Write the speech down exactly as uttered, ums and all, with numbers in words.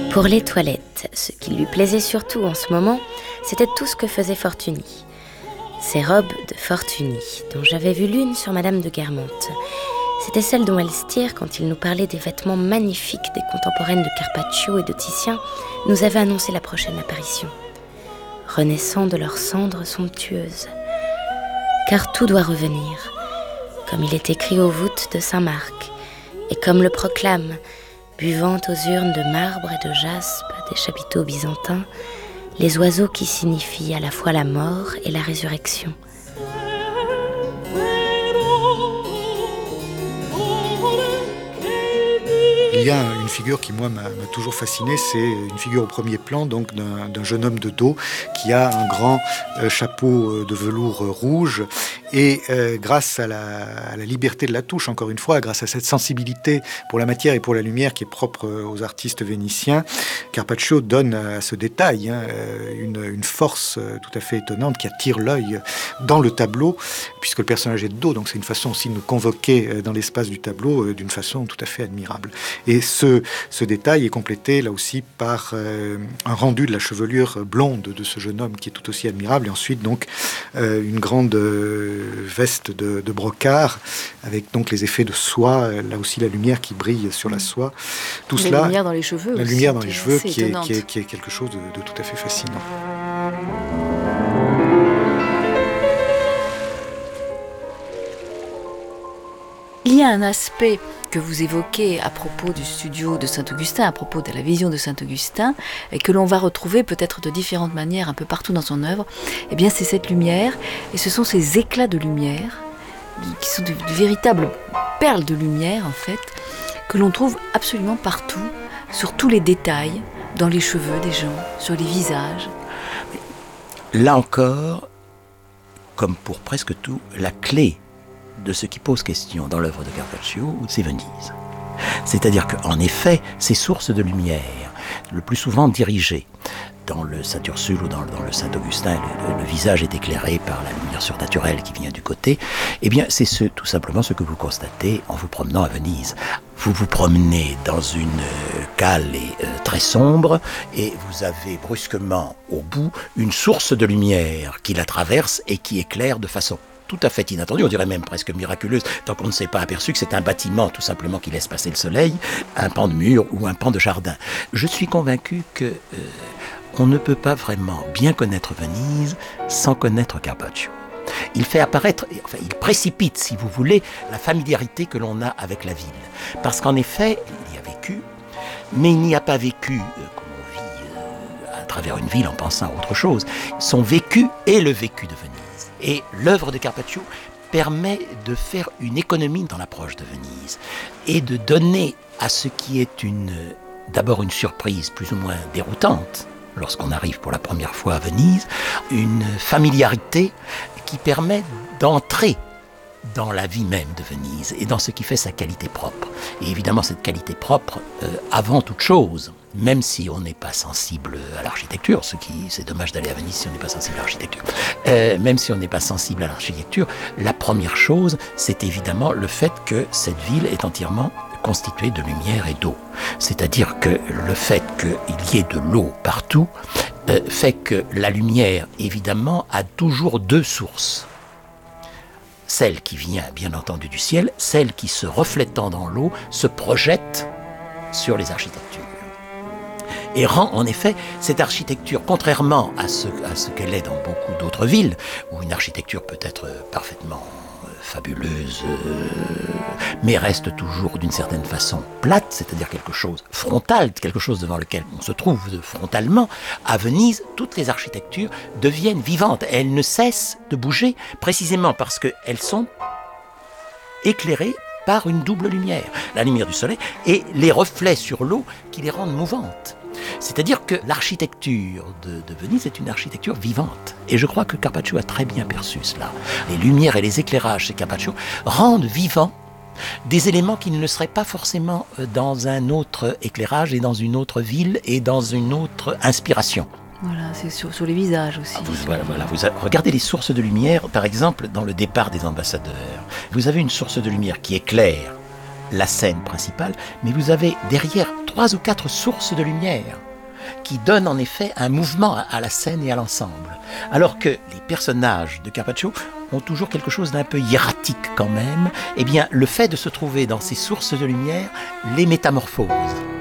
Pour les toilettes, ce qui lui plaisait surtout en ce moment, c'était tout ce que faisait Fortuny. Ces robes de Fortuny, dont j'avais vu l'une sur Madame de Guermantes. C'était celle dont Elstir, quand il nous parlait des vêtements magnifiques des contemporaines de Carpaccio et de Titien, nous avait annoncé la prochaine apparition. Renaissant de leurs cendres somptueuses. Car tout doit revenir, comme il est écrit aux voûtes de Saint-Marc, et comme le proclame, buvant aux urnes de marbre et de jaspe des chapiteaux byzantins, les oiseaux qui signifient à la fois la mort et la résurrection. Il y a une figure qui, moi, m'a, m'a toujours fasciné, c'est une figure au premier plan, donc d'un, d'un jeune homme de dos qui a un grand euh, chapeau de velours rouge. Et euh, grâce à la, à la liberté de la touche, encore une fois, grâce à cette sensibilité pour la matière et pour la lumière qui est propre aux artistes vénitiens, Carpaccio donne à ce détail hein, une, une force tout à fait étonnante qui attire l'œil dans le tableau, puisque le personnage est de dos, donc c'est une façon aussi de nous convoquer dans l'espace du tableau d'une façon tout à fait admirable. Et ce, ce détail est complété là aussi par euh, un rendu de la chevelure blonde de ce jeune homme qui est tout aussi admirable, et ensuite donc euh, une grande euh, veste de, de brocart avec donc les effets de soie, là aussi la lumière qui brille sur la soie. Tout la cela, lumière dans les cheveux. La aussi, lumière dans les cheveux qui est, qui, est, qui est quelque chose de, de tout à fait fascinant. Il y a un aspect que vous évoquez à propos du studio de Saint-Augustin, à propos de la vision de Saint-Augustin, et que l'on va retrouver peut-être de différentes manières un peu partout dans son œuvre, eh bien c'est cette lumière, et ce sont ces éclats de lumière, qui sont de, de véritables perles de lumière en fait, que l'on trouve absolument partout, sur tous les détails, dans les cheveux des gens, sur les visages. Là encore, comme pour presque tout, la clé de ce qui pose question dans l'œuvre de Carpaccio, c'est Venise. C'est-à-dire qu'en effet, ces sources de lumière, le plus souvent dirigées, dans le Saint-Ursule ou dans, dans le Saint-Augustin, le, le, le visage est éclairé par la lumière surnaturelle qui vient du côté, eh bien c'est ce, tout simplement ce que vous constatez en vous promenant à Venise. Vous vous promenez dans une cale et, euh, très sombre et vous avez brusquement au bout une source de lumière qui la traverse et qui éclaire de façon tout à fait inattendue, on dirait même presque miraculeuse, tant qu'on ne s'est pas aperçu que c'est un bâtiment tout simplement qui laisse passer le soleil, un pan de mur ou un pan de jardin. Je suis convaincu que euh, on ne peut pas vraiment bien connaître Venise sans connaître Carpaccio. Il fait apparaître, enfin il précipite, si vous voulez, la familiarité que l'on a avec la ville. Parce qu'en effet, il y a vécu, mais il n'y a pas vécu euh, comme on vit euh, à travers une ville en pensant à autre chose. Son vécu est le vécu de Venise. Et l'œuvre de Carpaccio permet de faire une économie dans l'approche de Venise et de donner à ce qui est une, d'abord une surprise plus ou moins déroutante, lorsqu'on arrive pour la première fois à Venise, une familiarité qui permet d'entrer dans la vie même de Venise et dans ce qui fait sa qualité propre. Et évidemment, cette qualité propre, euh, avant toute chose, même si on n'est pas sensible à l'architecture, ce qui, c'est dommage d'aller à Venise si on n'est pas sensible à l'architecture, euh, même si on n'est pas sensible à l'architecture, la première chose, c'est évidemment le fait que cette ville est entièrement constituée de lumière et d'eau. C'est-à-dire que le fait qu'il y ait de l'eau partout euh, fait que la lumière, évidemment, a toujours deux sources. Celle qui vient, bien entendu, du ciel, celle qui, se reflétant dans l'eau, se projette sur les architectures. Et rend, en effet, cette architecture, contrairement à ce, à ce qu'elle est dans beaucoup d'autres villes, où une architecture peut être parfaitement fabuleuse, euh, mais reste toujours d'une certaine façon plate, c'est-à-dire quelque chose frontal, quelque chose devant lequel on se trouve frontalement. À Venise, toutes les architectures deviennent vivantes. Elles ne cessent de bouger, précisément parce qu'elles sont éclairées par une double lumière, la lumière du soleil et les reflets sur l'eau qui les rendent mouvantes. C'est-à-dire que l'architecture de, de Venise est une architecture vivante. Et je crois que Carpaccio a très bien perçu cela. Les lumières et les éclairages chez Carpaccio rendent vivants des éléments qui ne seraient pas forcément dans un autre éclairage et dans une autre ville et dans une autre inspiration. Voilà, c'est sur, sur les visages aussi. Ah, vous, voilà, voilà, vous a, regardez les sources de lumière, par exemple, dans le départ des ambassadeurs. Vous avez une source de lumière qui éclaire la scène principale, mais vous avez derrière trois ou quatre sources de lumière qui donnent en effet un mouvement à la scène et à l'ensemble. Alors que les personnages de Carpaccio ont toujours quelque chose d'un peu hiératique quand même, eh bien le fait de se trouver dans ces sources de lumière les métamorphose.